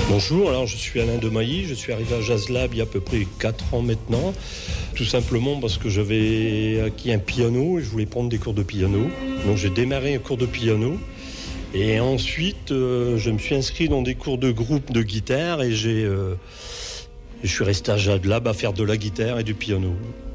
Bonjour, alors je suis Alain Demailly, je suis arrivé à Jazz Lab il y a à peu près 4 ans maintenant, tout simplement parce que j'avais acquis un piano et je voulais prendre des cours de piano. Donc j'ai démarré un cours de piano et ensuite je me suis inscrit dans des cours de groupe de guitare et je suis resté à Jazz Lab à faire de la guitare et du piano.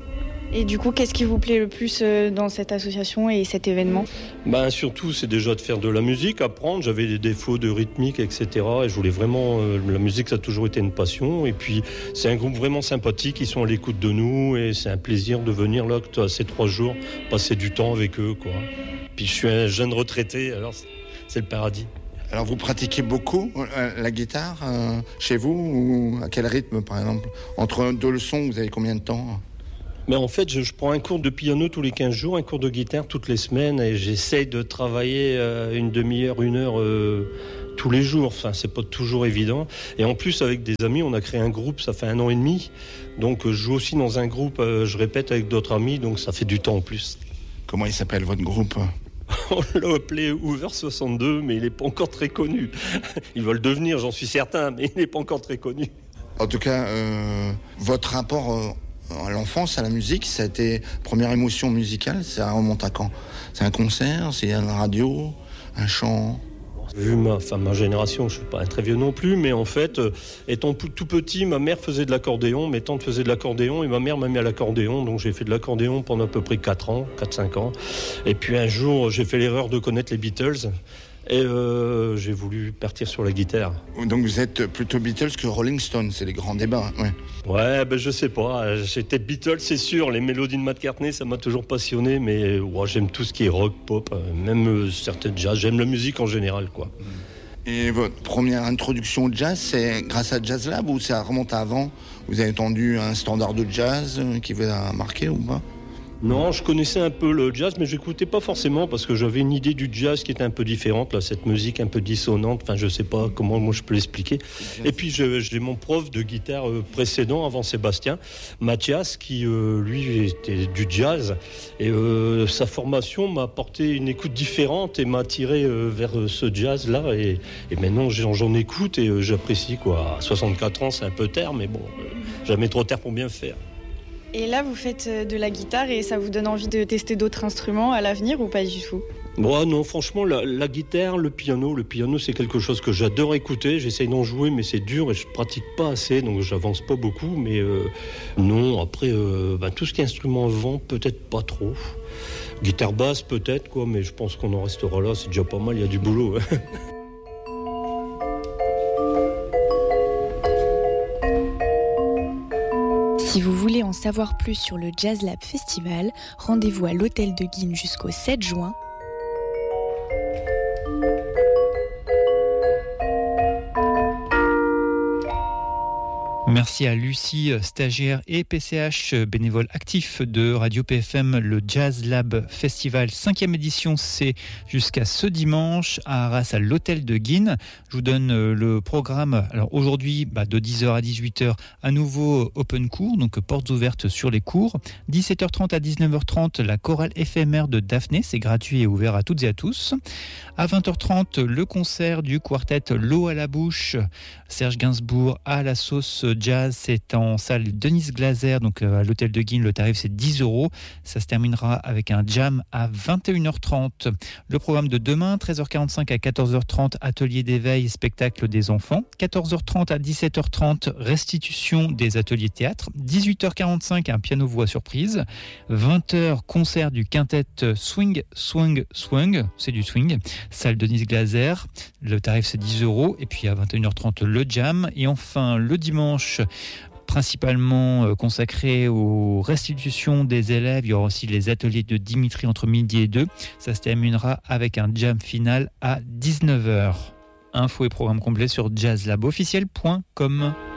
Et du coup, qu'est-ce qui vous plaît le plus dans cette association et cet événement ? Surtout, c'est déjà de faire de la musique, apprendre. J'avais des défauts de rythmique, etc. Et je voulais vraiment... la musique, ça a toujours été une passion. Et puis, c'est un groupe vraiment sympathique. Ils sont à l'écoute de nous. Et c'est un plaisir de venir là, ces 3 jours, passer du temps avec eux, quoi. Puis, je suis un jeune retraité, alors c'est le paradis. Alors, vous pratiquez beaucoup la guitare chez vous ou à quel rythme, par exemple ? Entre 2 leçons, vous avez combien de temps ? Mais en fait, je prends un cours de piano tous les 15 jours, un cours de guitare toutes les semaines et j'essaye de travailler une demi-heure, 1 heure tous les jours. Enfin, c'est pas toujours évident. Et en plus, avec des amis, on a créé un groupe, ça fait 1 an et demi. Donc, je joue aussi dans un groupe, je répète avec d'autres amis, donc ça fait du temps en plus. Comment il s'appelle votre groupe ? On l'a appelé Hoover 62, mais il n'est pas encore très connu. Il va le devenir, j'en suis certain, mais il n'est pas encore très connu. En tout cas, votre rapport... à l'enfance, à la musique, ça a été première émotion musicale, ça remonte à quand ? C'est un concert, c'est la radio, un chant ? Vu ma génération, je ne suis pas un très vieux non plus, mais en fait, étant tout petit, ma mère faisait de l'accordéon, mes tantes faisaient de l'accordéon et ma mère m'a mis à l'accordéon, donc j'ai fait de l'accordéon pendant à peu près 4-5 ans. Et puis un jour, j'ai fait l'erreur de connaître les Beatles. Et j'ai voulu partir sur la guitare. Donc vous êtes plutôt Beatles que Rolling Stones, c'est les grands débats. Ouais, je sais pas. J'étais Beatles, c'est sûr. Les mélodies de McCartney, ça m'a toujours passionné. Mais j'aime tout ce qui est rock, pop, même certaines jazz. J'aime la musique en général, quoi. Et votre première introduction au jazz, c'est grâce à Jazz Lab ou ça remonte à avant ? Vous avez entendu un standard de jazz qui vous a marqué ou pas ? Non, je connaissais un peu le jazz, mais je n'écoutais pas forcément parce que j'avais une idée du jazz qui était un peu différente, là, cette musique un peu dissonante, enfin je ne sais pas comment moi je peux l'expliquer. Et puis j'ai mon prof de guitare précédent, avant Sébastien, Mathias, qui lui était du jazz, et sa formation m'a apporté une écoute différente et m'a attiré vers ce jazz-là, et maintenant j'en écoute et j'apprécie, quoi. À 64 ans, c'est un peu tard, mais bon, jamais trop tard pour bien faire. Et là, vous faites de la guitare et ça vous donne envie de tester d'autres instruments à l'avenir ou pas du tout ? Non, franchement, la guitare, le piano, c'est quelque chose que j'adore écouter. J'essaye d'en jouer, mais c'est dur et je pratique pas assez, donc j'avance pas beaucoup. Mais non, après, tout ce qui est instrument à vent, peut-être pas trop. Guitare basse, peut-être, quoi, mais je pense qu'on en restera là. C'est déjà pas mal, il y a du boulot. Si vous voulez en savoir plus sur le Jazz Lab Festival, rendez-vous à l'Hôtel de Guînes jusqu'au 7 juin. Merci à Lucie, stagiaire et PCH, bénévole actif de Radio PFM. Le Jazz Lab Festival 5e édition, c'est jusqu'à ce dimanche à Arras, à l'Hôtel de Guînes. Je vous donne le programme. Alors aujourd'hui, de 10h à 18h, à nouveau open cours, donc portes ouvertes sur les cours. 17h30 à 19h30, la chorale éphémère de Daphné, c'est gratuit et ouvert à toutes et à tous. À 20h30, le concert du quartet L'eau à la bouche, Serge Gainsbourg à la sauce jazz, c'est en salle Denise Glaser, donc à l'Hôtel de Guînes, le tarif c'est 10 €. Ça se terminera avec un jam à 21h30. Le programme de demain, 13h45 à 14h30, atelier d'éveil, spectacle des enfants. 14h30 à 17h30, restitution des ateliers théâtre. 18h45, un piano-voix surprise. 20h, concert du quintet Swing, Swing, Swing, c'est du swing. Salle Denise Glaser, le tarif c'est 10 €. Et puis à 21h30, le jam. Et enfin, le dimanche, principalement consacré aux restitutions des élèves. Il y aura aussi les ateliers de Dimitri entre midi et 2. Ça se terminera avec un jam final à 19h. Infos et programmes complets sur jazzlabofficiel.com.